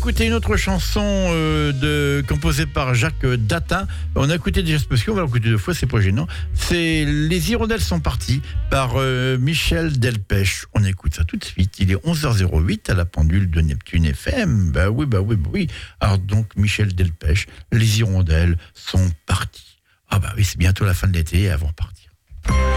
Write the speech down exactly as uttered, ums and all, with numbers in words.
écouter une autre chanson euh, de, composée par Jacques Datin. On a écouté déjà ce monsieur, on va l'écouter deux fois, c'est pas gênant. C'est Les Hirondelles sont parties par euh, Michel Delpech. On écoute ça tout de suite. Il est onze heures zéro huit à la pendule de Neptune F M. Bah oui, bah oui, bah oui. Alors donc, Michel Delpech, Les Hirondelles sont parties. Ah bah oui, c'est bientôt la fin de l'été, elles vont repartir.